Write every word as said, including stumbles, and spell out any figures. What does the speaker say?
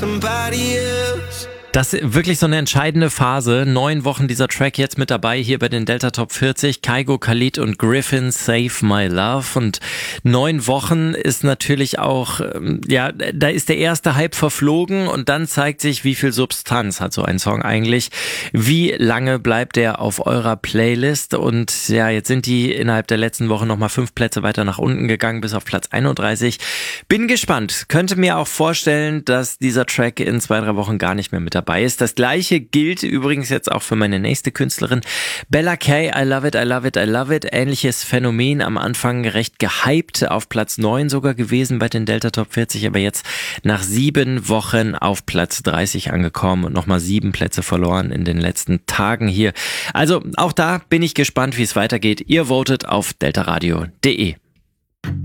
Somebody else. Das ist wirklich so eine entscheidende Phase. Neun Wochen dieser Track jetzt mit dabei hier bei den Delta Top vierzig. Kygo, Khalid und Griffin, Save My Love. Und neun Wochen ist natürlich auch, ja, da ist der erste Hype verflogen und dann zeigt sich, wie viel Substanz hat so ein Song eigentlich. Wie lange bleibt der auf eurer Playlist? Und ja, jetzt sind die innerhalb der letzten Woche nochmal fünf Plätze weiter nach unten gegangen, bis auf Platz einunddreißig. Bin gespannt. Könnte mir auch vorstellen, dass dieser Track in zwei, drei Wochen gar nicht mehr mit dabei ist. Das gleiche gilt übrigens jetzt auch für meine nächste Künstlerin, Bella K. I Love It, I Love It, I Love It. Ähnliches Phänomen, am Anfang recht gehypt, auf Platz neun sogar gewesen bei den Delta Top vierzig, aber jetzt nach sieben Wochen auf Platz dreißig angekommen und nochmal sieben Plätze verloren in den letzten Tagen hier. Also auch da bin ich gespannt, wie es weitergeht. Ihr votet auf deltaradio punkt de.